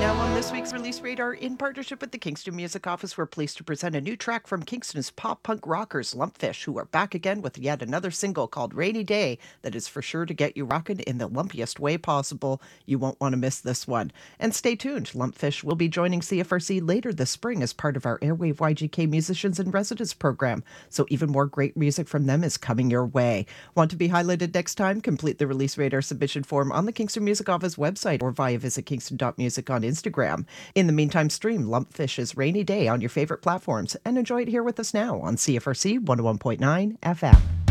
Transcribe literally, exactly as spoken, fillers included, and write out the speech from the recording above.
Now, on this week's Release Radar, in partnership with the Kingston Music Office, we're pleased to present a new track from Kingston's pop punk rockers, Lumpfish, who are back again with yet another single called Rainy Day that is for sure to get you rocking in the lumpiest way possible. You won't want to miss this one. And stay tuned, Lumpfish will be joining C F R C later this spring as part of our Airwave Y G K Musicians in Residence program, so even more great music from them is coming your way. Want to be highlighted next time? Complete the Release Radar submission form on the Kingston Music Office website or via visit kingston dot music on Instagram. In the meantime, stream Lumpfish's Rainy Day on your favorite platforms and enjoy it here with us now on C F R C one oh one point nine F M.